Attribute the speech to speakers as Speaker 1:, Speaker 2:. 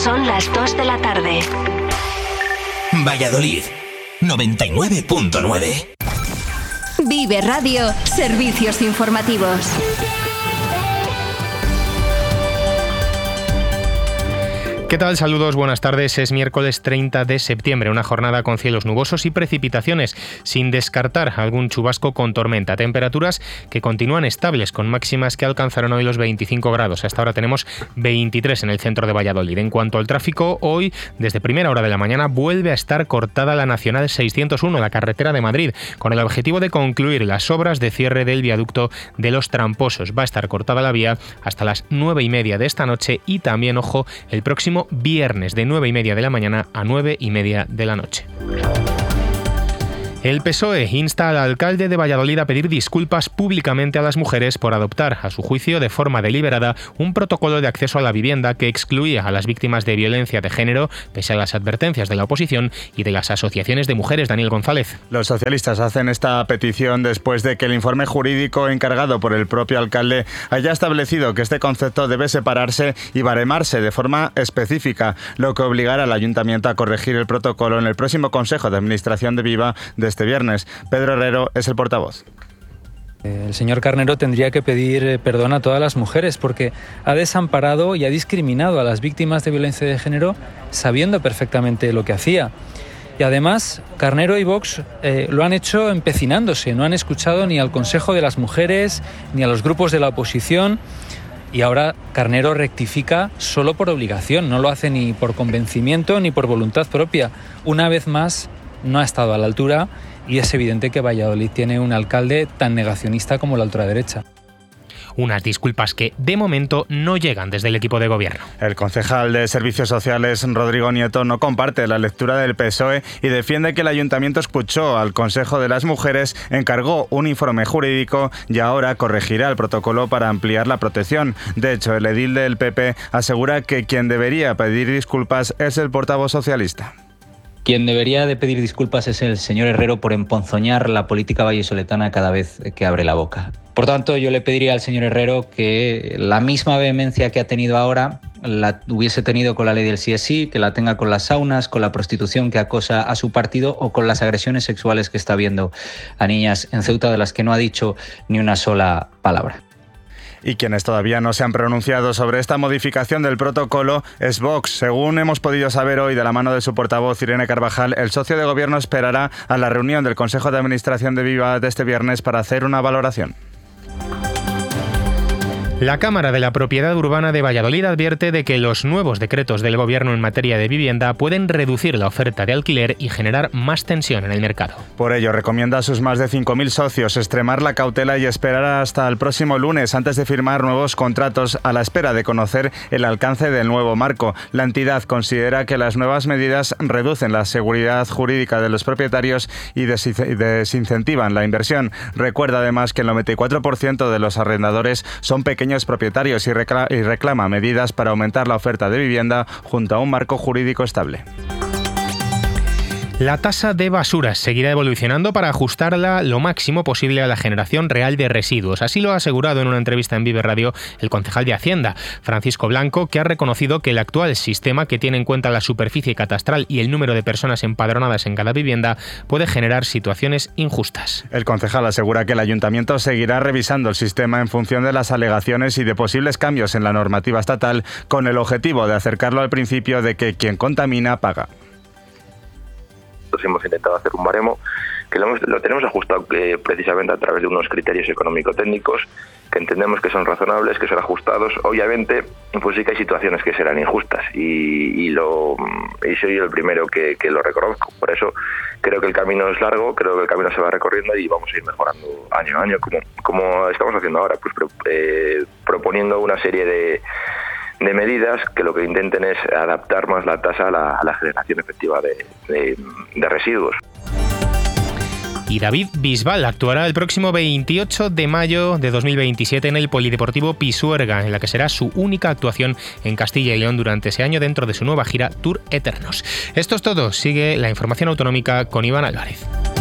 Speaker 1: Son las 2 de la tarde.
Speaker 2: Valladolid, 99.9.
Speaker 1: Vive Radio, servicios informativos.
Speaker 3: ¿Qué tal? Saludos, buenas tardes. Es miércoles 30 de septiembre, una jornada con cielos nubosos y precipitaciones, sin descartar algún chubasco con tormenta. Temperaturas que continúan estables, con máximas que alcanzaron hoy los 25 grados. Hasta ahora tenemos 23 en el centro de Valladolid. En cuanto al tráfico, hoy, desde primera hora de la mañana, vuelve a estar cortada la Nacional 601, la carretera de Madrid, con el objetivo de concluir las obras de cierre del viaducto de Los Tramposos. Va a estar cortada la vía hasta las 9:30 de esta noche y también, ojo, el próximo viernes de 9:30 de la mañana a 9:30 de la noche. El PSOE insta al alcalde de Valladolid a pedir disculpas públicamente a las mujeres por adoptar, a su juicio de forma deliberada, un protocolo de acceso a la vivienda que excluía a las víctimas de violencia de género, pese a las advertencias de la oposición y de las asociaciones de mujeres. Daniel González.
Speaker 4: Los socialistas hacen esta petición después de que el informe jurídico encargado por el propio alcalde haya establecido que este concepto debe separarse y baremarse de forma específica, lo que obligará al ayuntamiento a corregir el protocolo en el próximo Consejo de Administración de Viva de este viernes. Pedro Herrero es el portavoz.
Speaker 5: El señor Carnero tendría que pedir perdón a todas las mujeres porque ha desamparado y ha discriminado a las víctimas de violencia de género sabiendo perfectamente lo que hacía. Y además, Carnero y Vox lo han hecho empecinándose, no han escuchado ni al Consejo de las Mujeres ni a los grupos de la oposición. Y ahora Carnero rectifica solo por obligación, no lo hace ni por convencimiento ni por voluntad propia. Una vez más, no ha estado a la altura y es evidente que Valladolid tiene un alcalde tan negacionista como la ultraderecha.
Speaker 3: Unas disculpas que, de momento, no llegan desde el equipo de gobierno.
Speaker 4: El concejal de Servicios Sociales, Rodrigo Nieto, no comparte la lectura del PSOE y defiende que el ayuntamiento escuchó al Consejo de las Mujeres, encargó un informe jurídico y ahora corregirá el protocolo para ampliar la protección. De hecho, el edil del PP asegura que quien debería pedir disculpas es el portavoz socialista.
Speaker 6: Quien debería de pedir disculpas es el señor Herrero por emponzoñar la política vallisoletana cada vez que abre la boca. Por tanto, yo le pediría al señor Herrero que la misma vehemencia que ha tenido ahora la hubiese tenido con la ley del sí es sí, que la tenga con las saunas, con la prostitución que acosa a su partido o con las agresiones sexuales que está viendo a niñas en Ceuta, de las que no ha dicho ni una sola palabra.
Speaker 4: Y quienes todavía no se han pronunciado sobre esta modificación del protocolo es Vox. Según hemos podido saber hoy de la mano de su portavoz Irene Carvajal, el socio de gobierno esperará a la reunión del Consejo de Administración de Viva de este viernes para hacer una valoración.
Speaker 3: La Cámara de la Propiedad Urbana de Valladolid advierte de que los nuevos decretos del Gobierno en materia de vivienda pueden reducir la oferta de alquiler y generar más tensión en el mercado.
Speaker 4: Por ello, recomienda a sus más de 5.000 socios extremar la cautela y esperar hasta el próximo lunes antes de firmar nuevos contratos a la espera de conocer el alcance del nuevo marco. La entidad considera que las nuevas medidas reducen la seguridad jurídica de los propietarios y desincentivan la inversión. Recuerda además que el 94% de los arrendadores son pequeños propietarios y reclama medidas para aumentar la oferta de vivienda junto a un marco jurídico estable.
Speaker 3: La tasa de basuras seguirá evolucionando para ajustarla lo máximo posible a la generación real de residuos. Así lo ha asegurado en una entrevista en Vive Radio el concejal de Hacienda, Francisco Blanco, que ha reconocido que el actual sistema, que tiene en cuenta la superficie catastral y el número de personas empadronadas en cada vivienda, puede generar situaciones injustas.
Speaker 4: El concejal asegura que el ayuntamiento seguirá revisando el sistema en función de las alegaciones y de posibles cambios en la normativa estatal, con el objetivo de acercarlo al principio de que quien contamina paga.
Speaker 7: Hemos intentado hacer un baremo que lo tenemos ajustado precisamente a través de unos criterios económico-técnicos que entendemos que son razonables, que son ajustados. Obviamente, pues sí que hay situaciones que serán injustas y soy el primero que lo reconozco. Por eso creo que el camino es largo, creo que el camino se va recorriendo y vamos a ir mejorando año a año, como estamos haciendo ahora, pues proponiendo una serie de medidas que lo que intenten es adaptar más la tasa a la generación efectiva de residuos.
Speaker 3: Y David Bisbal actuará el próximo 28 de mayo de 2027 en el Polideportivo Pisuerga, en la que será su única actuación en Castilla y León durante ese año dentro de su nueva gira Tour Eternos. Esto es todo. Sigue la información autonómica con Iván Álvarez.